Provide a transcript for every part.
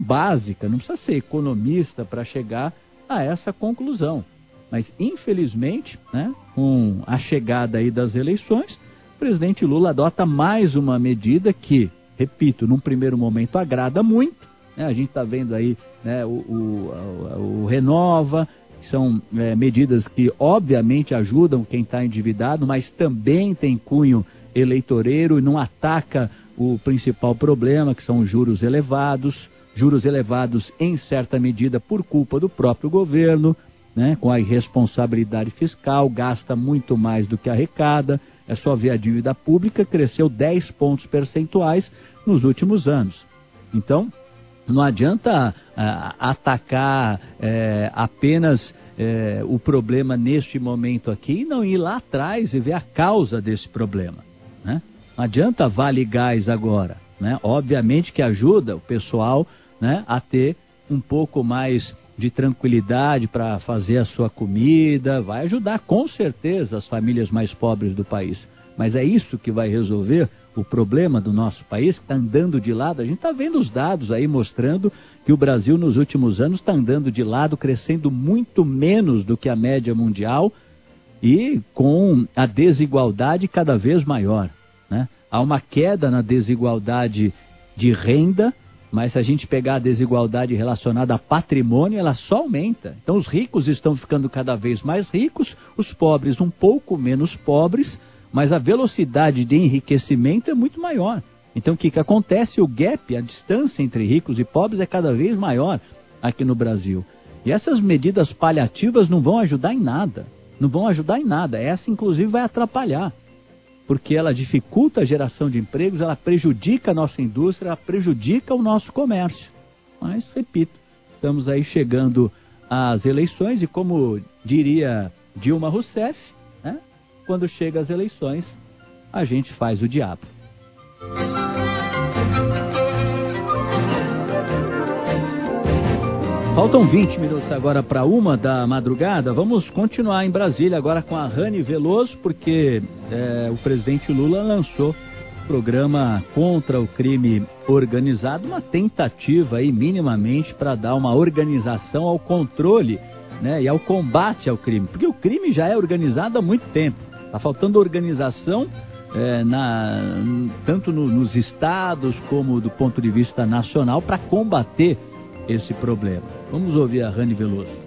básica, não precisa ser economista para chegar a essa conclusão. Mas, infelizmente, né, com a chegada aí das eleições, o presidente Lula adota mais uma medida que, repito, num primeiro momento agrada muito, né? A gente está vendo aí, né, o Renova, que são medidas que obviamente ajudam quem está endividado, mas também tem cunho eleitoreiro e não ataca o principal problema, que são os juros elevados em certa medida por culpa do próprio governo, né, com a irresponsabilidade fiscal, gasta muito mais do que arrecada. É só ver a dívida pública, cresceu 10 pontos percentuais nos últimos anos. Então, não adianta atacar apenas o problema neste momento aqui e não ir lá atrás e ver a causa desse problema, né? Não adianta Vale Gás agora, né? Obviamente que ajuda o pessoal, né, a ter um pouco mais de tranquilidade para fazer a sua comida, vai ajudar com certeza as famílias mais pobres do país. Mas é isso que vai resolver o problema do nosso país, que está andando de lado. A gente está vendo os dados aí mostrando que o Brasil nos últimos anos está andando de lado, crescendo muito menos do que a média mundial e com a desigualdade cada vez maior, né? Há uma queda na desigualdade de renda, mas se a gente pegar a desigualdade relacionada a patrimônio, ela só aumenta. Então os ricos estão ficando cada vez mais ricos, os pobres um pouco menos pobres, mas a velocidade de enriquecimento é muito maior. Então o que acontece? O gap, a distância entre ricos e pobres é cada vez maior aqui no Brasil. E essas medidas paliativas não vão ajudar em nada. Não vão ajudar em nada. Essa, inclusive, vai atrapalhar. Porque ela dificulta a geração de empregos, ela prejudica a nossa indústria, ela prejudica o nosso comércio. Mas, repito, estamos aí chegando às eleições e, como diria Dilma Rousseff, né, quando chega às eleições, a gente faz o diabo. Faltam 20 minutos agora para 1 da madrugada. Vamos continuar em Brasília agora com a Rani Veloso, porque o presidente Lula lançou o programa contra o crime organizado, uma tentativa aí minimamente para dar uma organização ao controle, né, e ao combate ao crime, porque o crime já é organizado há muito tempo. Está faltando organização tanto nos estados como do ponto de vista nacional para combater esse problema. Vamos ouvir a Rani Veloso.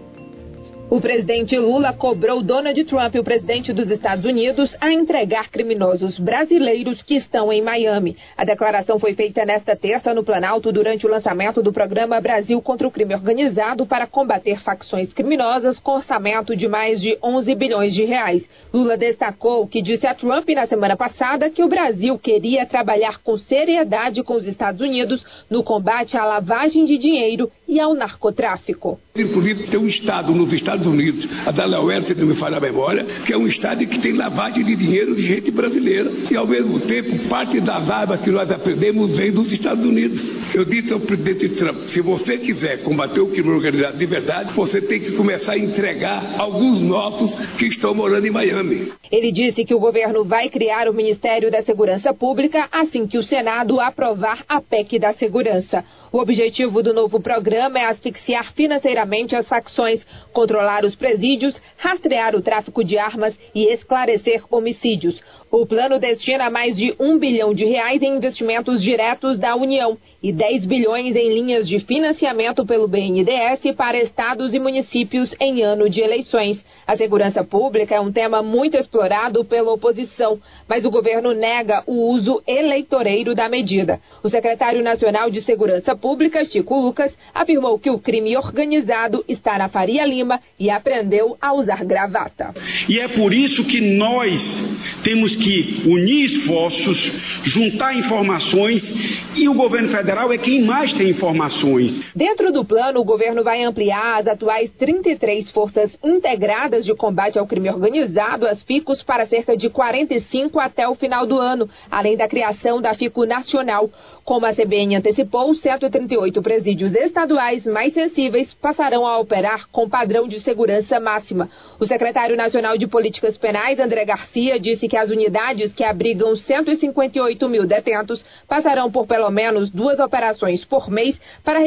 O presidente Lula cobrou Donald Trump, o presidente dos Estados Unidos, a entregar criminosos brasileiros que estão em Miami. A declaração foi feita nesta terça no Planalto durante o lançamento do programa Brasil contra o Crime Organizado para combater facções criminosas com orçamento de mais de 11 bilhões de reais. Lula destacou que disse a Trump na semana passada que o Brasil queria trabalhar com seriedade com os Estados Unidos no combate à lavagem de dinheiro e ao narcotráfico. Inclusive, tem um estado nos Estados Unidos, a Delaware, se não me falha a memória, que é um estado que tem lavagem de dinheiro de gente brasileira. E, ao mesmo tempo, parte das armas que nós aprendemos vem dos Estados Unidos. Eu disse ao presidente Trump, se você quiser combater o crime organizado de verdade, você tem que começar a entregar alguns nossos que estão morando em Miami. Ele disse que o governo vai criar o Ministério da Segurança Pública assim que o Senado aprovar a PEC da Segurança. O objetivo do novo programa é asfixiar financeiramente as facções, controlar os presídios, rastrear o tráfico de armas e esclarecer homicídios. O plano destina mais de 1 bilhão de reais em investimentos diretos da União e 10 bilhões em linhas de financiamento pelo BNDES para estados e municípios em ano de eleições. A segurança pública é um tema muito explorado pela oposição, mas o governo nega o uso eleitoreiro da medida. O secretário nacional de Segurança Pública, Chico Lucas, afirmou que o crime organizado está na Faria Lima e aprendeu a usar gravata. E é por isso que nós temos que unir esforços, juntar informações, e o governo federal é quem mais tem informações. Dentro do plano, o governo vai ampliar as atuais 33 forças integradas de combate ao crime organizado, as FICOS, para cerca de 45 até o final do ano, além da criação da FICO Nacional. Como a CBN antecipou, 138 presídios estaduais mais sensíveis passarão a operar com padrão de segurança máxima. O secretário nacional de Políticas Penais, André Garcia, disse que as unidades que abrigam 158 mil detentos passarão por pelo menos 2 operações por mês para